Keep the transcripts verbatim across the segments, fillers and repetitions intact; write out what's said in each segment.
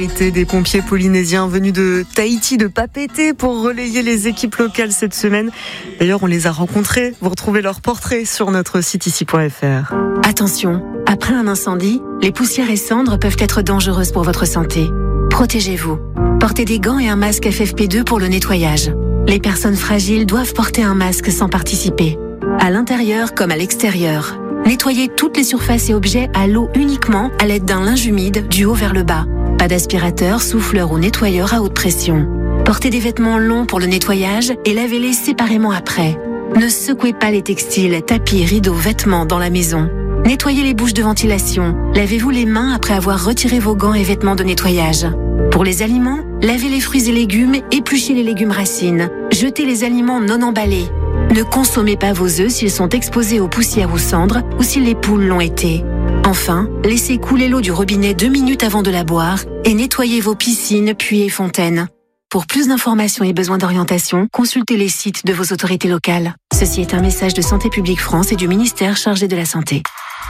Des pompiers polynésiens venus de Tahiti, de Papeete, pour relayer les équipes locales cette semaine. D'ailleurs, on les a rencontrés. Vous retrouvez leurs portraits sur notre site ici point f r. Attention, après un incendie, les poussières et cendres peuvent être dangereuses pour votre santé. Protégez-vous. Portez des gants et un masque F F P deux pour le nettoyage. Les personnes fragiles doivent porter un masque sans participer. À l'intérieur comme à l'extérieur. Nettoyez toutes les surfaces et objets à l'eau uniquement à l'aide d'un linge humide du haut vers le bas. Pas d'aspirateur, souffleur ou nettoyeur à haute pression. Portez des vêtements longs pour le nettoyage et lavez-les séparément après. Ne secouez pas les textiles, tapis, rideaux, vêtements dans la maison. Nettoyez les bouches de ventilation. Lavez-vous les mains après avoir retiré vos gants et vêtements de nettoyage. Pour les aliments, lavez les fruits et légumes, épluchez les légumes racines. Jetez les aliments non emballés. Ne consommez pas vos œufs s'ils sont exposés aux poussières ou cendres ou si les poules l'ont été. Enfin, laissez couler l'eau du robinet deux minutes avant de la boire et nettoyez vos piscines, puits et fontaines. Pour plus d'informations et besoins d'orientation, consultez les sites de vos autorités locales. Ceci est un message de Santé publique France et du ministère chargé de la Santé.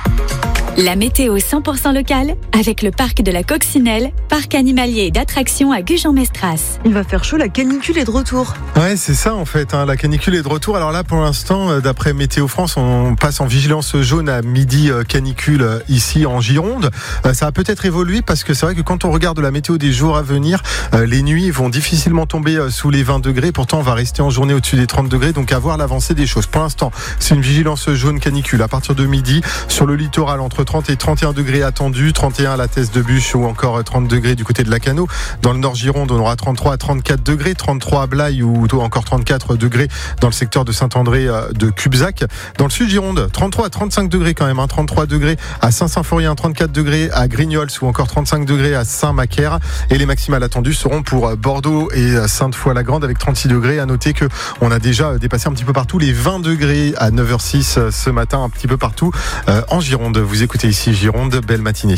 La météo cent pour cent locale avec le parc de la Coccinelle, parc animalier et d'attractions à Gujan-Mestras. Il va faire chaud, la canicule est de retour. Ouais, c'est ça en fait, hein, la canicule est de retour. Alors là, pour l'instant, d'après Météo France, on passe en vigilance jaune à midi euh, canicule euh, ici en Gironde. Euh, ça va peut-être évoluer parce que c'est vrai que quand on regarde la météo des jours à venir, euh, les nuits vont difficilement tomber euh, sous les vingt degrés. Pourtant, on va rester en journée au-dessus des trente degrés, donc à voir l'avancée des choses. Pour l'instant, c'est une vigilance jaune canicule à partir de midi sur le littoral entre trente et trente et un degrés attendus, trente et un à la Thèse de Buch ou encore trente degrés du côté de Lacanau. Dans le nord Gironde, on aura trente-trois à trente-quatre degrés, trente-trois à Blaye ou encore trente-quatre degrés dans le secteur de Saint-André de Cubzac. Dans le sud Gironde, trente-trois à trente-cinq degrés quand même, hein, trente-trois degrés à Saint-Symphorien, trente-quatre degrés à Grignols ou encore trente-cinq degrés à Saint-Macaire. Et les maximales attendues seront pour Bordeaux et Sainte-Foy-la-Grande avec trente-six degrés. À noter que on a déjà dépassé un petit peu partout les vingt degrés à neuf heures six ce matin, un petit peu partout euh, en Gironde. Vous écoutez ici Gironde, belle matinée.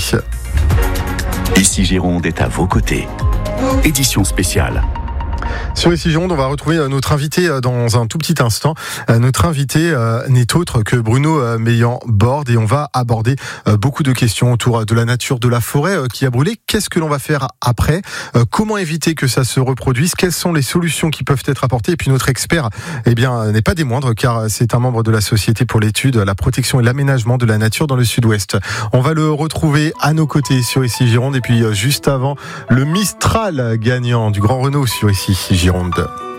Ici Gironde est à vos côtés. Édition spéciale. Sur Ici Gironde, on va retrouver notre invité dans un tout petit instant. Notre invité n'est autre que Bruno Meillan-Borde et on va aborder beaucoup de questions autour de la nature de la forêt qui a brûlé. Qu'est-ce que l'on va faire après ? Comment éviter que ça se reproduise ? Quelles sont les solutions qui peuvent être apportées ? Et puis notre expert, eh bien, n'est pas des moindres car c'est un membre de la Société pour l'étude, la protection et l'aménagement de la nature dans le Sud-Ouest. On va le retrouver à nos côtés sur Ici Gironde et puis juste avant, le Mistral gagnant du Grand Renault sur Ici Gironde.